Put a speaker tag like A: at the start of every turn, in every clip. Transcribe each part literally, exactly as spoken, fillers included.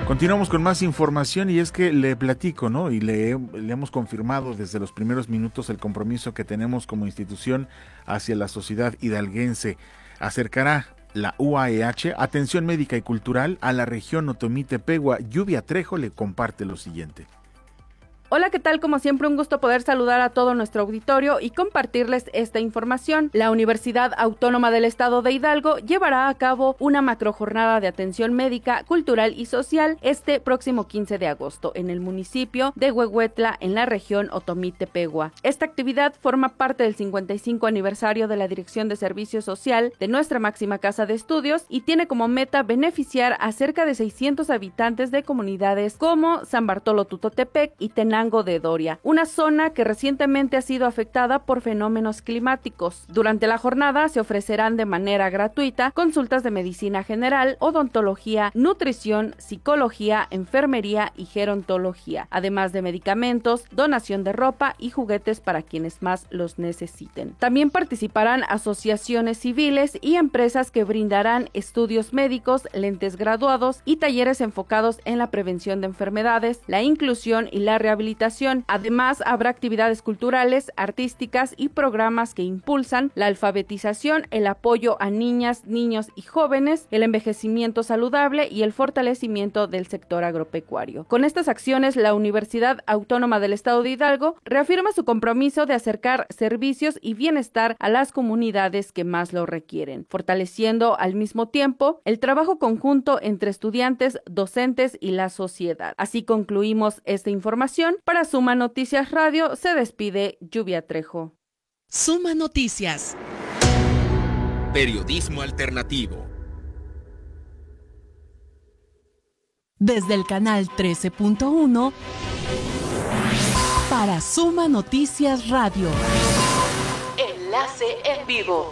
A: Continuamos con más información y es que le platico, ¿no? Y le, le hemos confirmado desde los primeros minutos el compromiso que tenemos como institución hacia la sociedad hidalguense. Acercará la U A E H, Atención Médica y Cultural, a la región Otomí-Tepehua. Lluvia Trejo le comparte lo siguiente.
B: Hola, ¿qué tal? Como siempre, un gusto poder saludar a todo nuestro auditorio y compartirles esta información. La Universidad Autónoma del Estado de Hidalgo llevará a cabo una macrojornada de atención médica, cultural y social este próximo quince de agosto en el municipio de Huehuetla, en la región Otomí-Tepehua. Esta actividad forma parte del cincuenta y cinco aniversario de la Dirección de Servicio Social de nuestra máxima casa de estudios y tiene como meta beneficiar a cerca de seiscientos habitantes de comunidades como San Bartolo Tutotepec y Tenango de Doria, una zona que recientemente ha sido afectada por fenómenos climáticos. Durante la jornada se ofrecerán de manera gratuita consultas de medicina general, odontología, nutrición, psicología, enfermería y gerontología, además de medicamentos, donación de ropa y juguetes para quienes más los necesiten. También participarán asociaciones civiles y empresas que brindarán estudios médicos, lentes graduados y talleres enfocados en la prevención de enfermedades, la inclusión y la rehabilitación. Además, habrá actividades culturales, artísticas y programas que impulsan la alfabetización, el apoyo a niñas, niños y jóvenes, el envejecimiento saludable y el fortalecimiento del sector agropecuario. Con estas acciones, la Universidad Autónoma del Estado de Hidalgo reafirma su compromiso de acercar servicios y bienestar a las comunidades que más lo requieren, fortaleciendo al mismo tiempo el trabajo conjunto entre estudiantes, docentes y la sociedad. Así concluimos esta información. Para Suma Noticias Radio se despide Lluvia Trejo.
C: Suma Noticias. Periodismo alternativo. Desde el canal trece punto uno para Suma Noticias Radio. Enlace en vivo.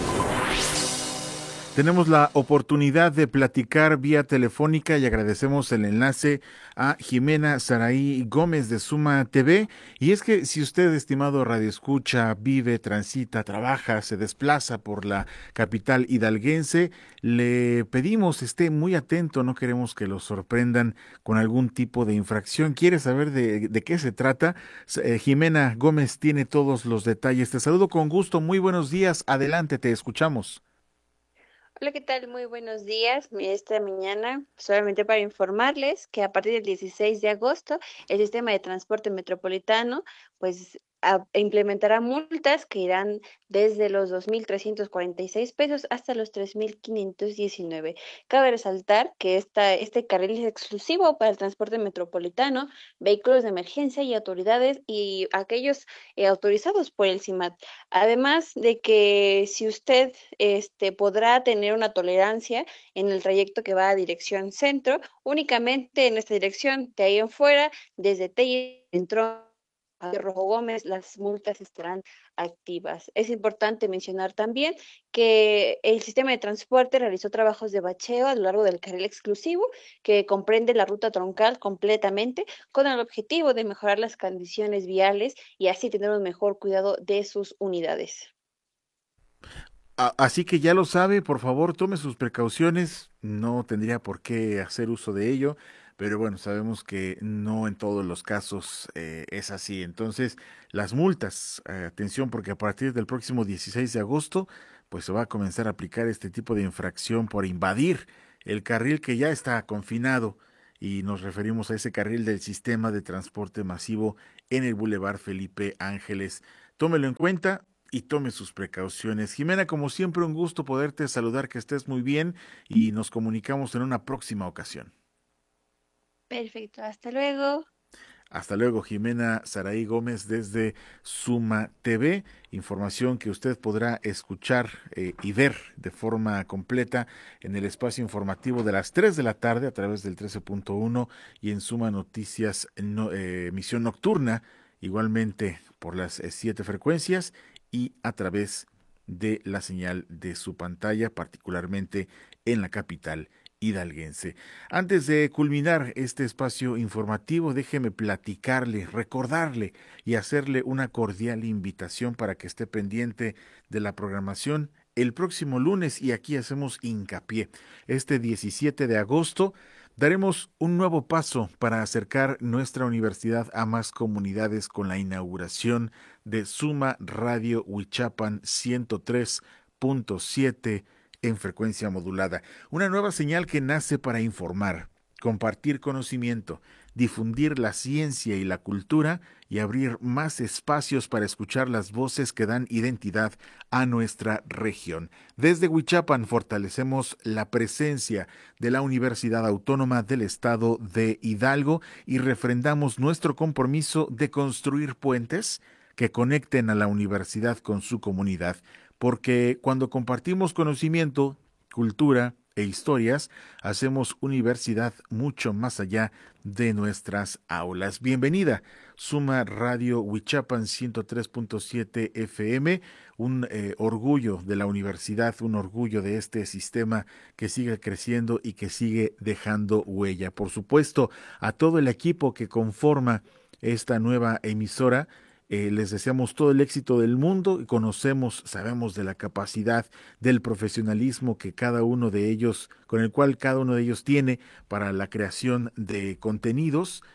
A: Tenemos la oportunidad de platicar vía telefónica y agradecemos el enlace a Jimena Saraí Gómez de Suma T V. Y es que si usted, estimado radioescucha, vive, transita, trabaja, se desplaza por la capital hidalguense, le pedimos esté muy atento, no queremos que lo sorprendan con algún tipo de infracción. ¿Quiere saber de, de qué se trata? Eh, Jimena Gómez tiene todos los detalles. Te saludo con gusto, muy buenos días, adelante, te escuchamos.
D: Hola, ¿qué tal? Muy buenos días. Esta mañana, solamente para informarles que a partir del dieciséis de agosto, el sistema de transporte metropolitano, pues, a, implementará multas que irán desde los dos mil trescientos cuarenta y seis pesos hasta los tres mil quinientos diecinueve. Cabe resaltar que esta, este carril es exclusivo para el transporte metropolitano, vehículos de emergencia y autoridades y aquellos eh, autorizados por el CIMAT. Además de que si usted este, podrá tener una tolerancia en el trayecto que va a dirección centro, únicamente en esta dirección, de ahí en fuera, desde Telle, entró a Rojo Gómez, las multas estarán activas. Es importante mencionar también que el sistema de transporte realizó trabajos de bacheo a lo largo del carril exclusivo, que comprende la ruta troncal completamente, con el objetivo de mejorar las condiciones viales y así tener un mejor cuidado de sus unidades.
A: Así que ya lo sabe, por favor, tome sus precauciones, no tendría por qué hacer uso de ello, pero bueno, sabemos que no en todos los casos eh, es así. Entonces, las multas, eh, atención, porque a partir del próximo dieciséis de agosto, pues se va a comenzar a aplicar este tipo de infracción por invadir el carril que ya está confinado, y nos referimos a ese carril del sistema de transporte masivo en el Boulevard Felipe Ángeles. Tómelo en cuenta y tome sus precauciones. Jimena, como siempre, un gusto poderte saludar, que estés muy bien y nos comunicamos en una próxima ocasión.
D: Perfecto, hasta luego.
A: Hasta luego, Jimena Saraí Gómez desde Suma T V, información que usted podrá escuchar eh, y ver de forma completa en el espacio informativo de las tres de la tarde a través del trece punto uno y en Suma Noticias, no, eh, emisión nocturna, igualmente por las eh, siete frecuencias y a través de la señal de su pantalla, particularmente en la capital hidalguense. Antes de culminar este espacio informativo, déjeme platicarle, recordarle y hacerle una cordial invitación para que esté pendiente de la programación el próximo lunes, y aquí hacemos hincapié. Este diecisiete de agosto Daremos un nuevo paso para acercar nuestra universidad a más comunidades con la inauguración de Suma Radio Huichapan ciento tres punto siete en frecuencia modulada. Una nueva señal que nace para informar, compartir conocimiento, difundir la ciencia y la cultura y abrir más espacios para escuchar las voces que dan identidad a nuestra región. Desde Huichapan fortalecemos la presencia de la Universidad Autónoma del Estado de Hidalgo y refrendamos nuestro compromiso de construir puentes que conecten a la universidad con su comunidad, porque cuando compartimos conocimiento, cultura e historias, hacemos universidad mucho más allá de nuestras aulas. Bienvenida, Suma Radio Huichapan ciento tres punto siete F M, un eh, orgullo de la universidad, un orgullo de este sistema que sigue creciendo y que sigue dejando huella. Por supuesto, a todo el equipo que conforma esta nueva emisora, Eh, les deseamos todo el éxito del mundo y conocemos, sabemos de la capacidad, del profesionalismo que cada uno de ellos, con el cual cada uno de ellos tiene para la creación de contenidos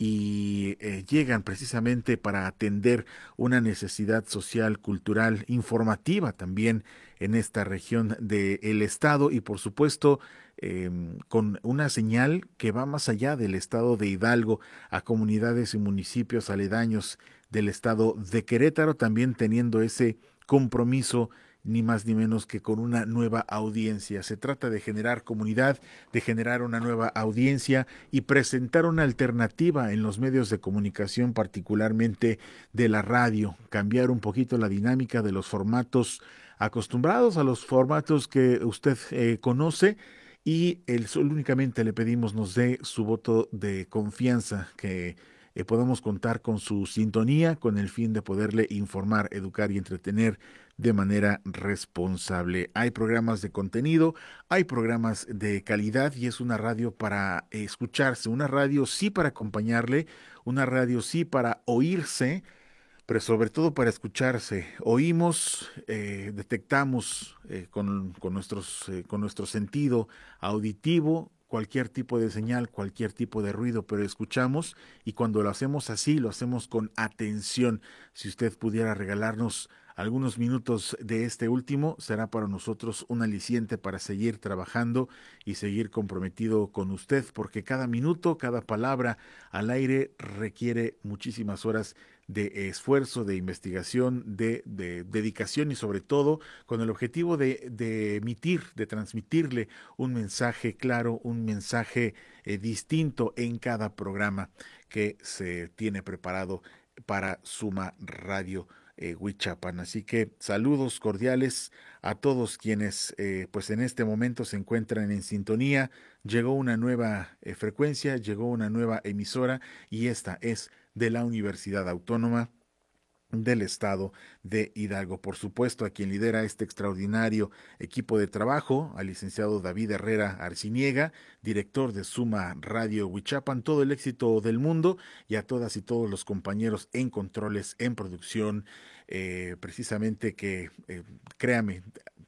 A: y eh, llegan precisamente para atender una necesidad social, cultural, informativa también en esta región del estado y por supuesto eh, con una señal que va más allá del estado de Hidalgo a comunidades y municipios aledaños del estado de Querétaro, también teniendo ese compromiso ni más ni menos que con una nueva audiencia. Se trata de generar comunidad, de generar una nueva audiencia y presentar una alternativa en los medios de comunicación, particularmente de la radio, cambiar un poquito la dinámica de los formatos acostumbrados a los formatos que usted eh, conoce y el, únicamente le pedimos nos dé su voto de confianza, que Eh, podamos contar con su sintonía con el fin de poderle informar, educar y entretener de manera responsable. Hay programas de contenido, hay programas de calidad y es una radio para eh, escucharse, una radio sí para acompañarle, una radio sí para oírse, pero sobre todo para escucharse. Oímos, eh, detectamos eh, con, con, nuestros, eh, con nuestro sentido auditivo cualquier tipo de señal, cualquier tipo de ruido, pero escuchamos y cuando lo hacemos así, lo hacemos con atención. Si usted pudiera regalarnos algunos minutos de este último, será para nosotros un aliciente para seguir trabajando y seguir comprometido con usted, porque cada minuto, cada palabra al aire requiere muchísimas horas de esfuerzo, de investigación, de, de dedicación y sobre todo con el objetivo de, de emitir, de transmitirle un mensaje claro, un mensaje eh, distinto en cada programa que se tiene preparado para Suma Radio eh, Huichapan. Así que saludos cordiales a todos quienes eh, pues en este momento se encuentran en sintonía. Llegó una nueva eh, frecuencia, llegó una nueva emisora y esta es de la Universidad Autónoma del Estado de Hidalgo. Por supuesto, a quien lidera este extraordinario equipo de trabajo, al licenciado David Herrera Arciniega, director de Suma Radio Huichapan, todo el éxito del mundo y a todas y todos los compañeros en controles, en producción, eh, precisamente que, eh, créame,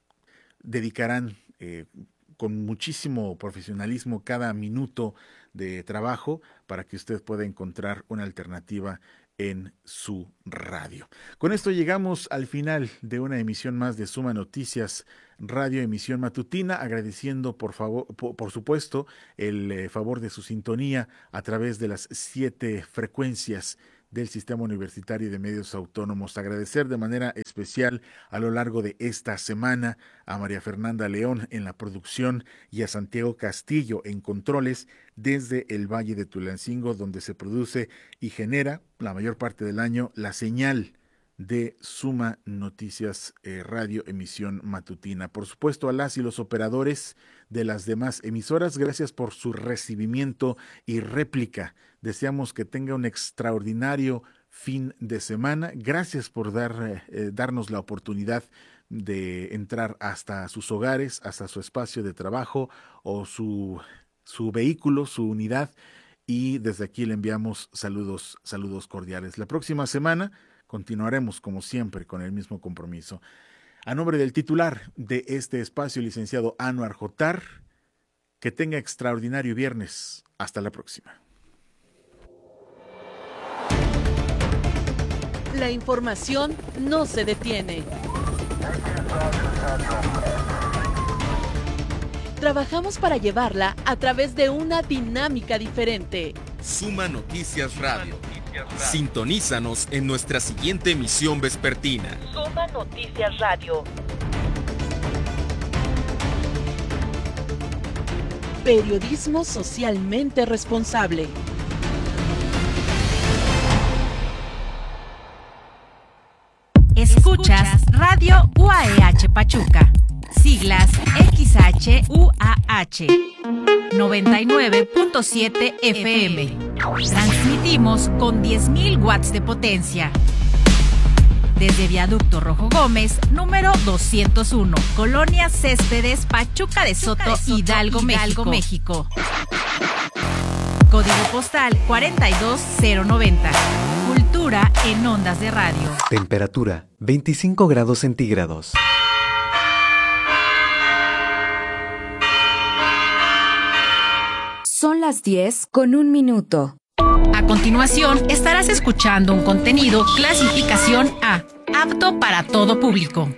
A: dedicarán eh, con muchísimo profesionalismo cada minuto de trabajo para que usted pueda encontrar una alternativa en su radio. Con esto llegamos al final de una emisión más de Suma Noticias Radio, emisión matutina, agradeciendo por favor, por, por supuesto, el eh, favor de su sintonía a través de las siete frecuencias del Sistema Universitario de Medios Autónomos. Agradecer de manera especial a lo largo de esta semana a María Fernanda León en la producción y a Santiago Castillo en controles desde el Valle de Tulancingo, donde se produce y genera la mayor parte del año la señal de Suma Noticias eh, Radio Emisión Matutina. Por supuesto, a las y los operadores de las demás emisoras, gracias por su recibimiento y réplica. Deseamos que tenga un extraordinario fin de semana. Gracias por dar, eh, darnos la oportunidad de entrar hasta sus hogares, hasta su espacio de trabajo o su, su vehículo, su unidad. Y desde aquí le enviamos saludos, saludos cordiales. La próxima semana continuaremos, como siempre, con el mismo compromiso. A nombre del titular de este espacio, licenciado Anuar Jotar, Que tenga extraordinario viernes. Hasta la próxima.
C: La información no se detiene. Trabajamos para llevarla a través de una dinámica diferente.
E: Suma Noticias Radio. Sintonízanos en nuestra siguiente emisión vespertina.
C: Suma Noticias Radio. Periodismo socialmente responsable.
F: Escuchas Radio U A E H Pachuca, siglas X H U A H, noventa y nueve punto siete F M. Transmitimos con diez mil watts de potencia. Desde Viaducto Rojo Gómez, número doscientos uno, Colonia Céspedes, Pachuca de Soto, Hidalgo, México. México. Código postal cuarenta y dos cero noventa. Cultura en ondas de radio.
G: Temperatura veinticinco grados centígrados.
H: Son las diez con un minuto.
F: A continuación, estarás escuchando un contenido clasificación A, apto para todo público.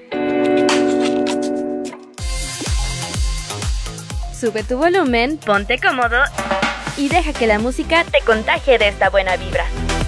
I: Sube tu volumen, ponte cómodo y deja que la música te contagie de esta buena vibra.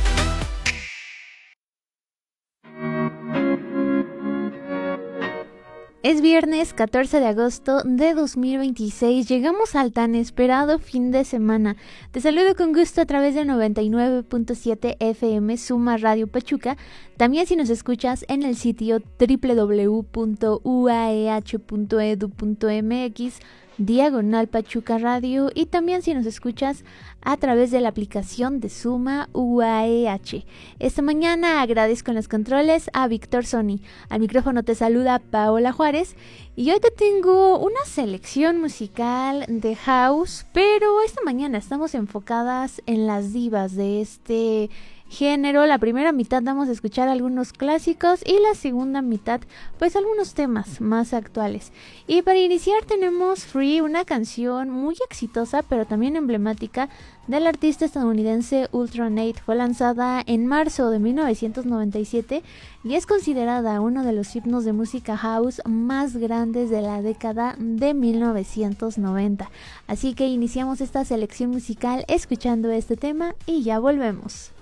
J: Es viernes catorce de agosto de dos mil veintiséis, llegamos al tan esperado fin de semana. Te saludo con gusto a través de noventa y nueve punto siete F M Suma Radio Pachuca. También si nos escuchas en el sitio doble u doble u doble u punto u a e h punto e d u punto m x diagonal Pachuca Radio, y también si nos escuchas a través de la aplicación de Suma U A E H. Esta mañana agradezco en los controles a Víctor Sony. Al micrófono te saluda Paola Juárez y hoy te tengo una selección musical de house, pero esta mañana estamos enfocadas en las divas de este género. La primera mitad vamos a escuchar algunos clásicos y la segunda mitad pues algunos temas más actuales. Y para iniciar tenemos Free, una canción muy exitosa pero también emblemática del artista estadounidense Ultranate. Fue lanzada en marzo de mil novecientos noventa y siete y es considerada uno de los himnos de música house más grandes de la década de mil novecientos noventa. Así que iniciamos esta selección musical escuchando este tema y ya volvemos.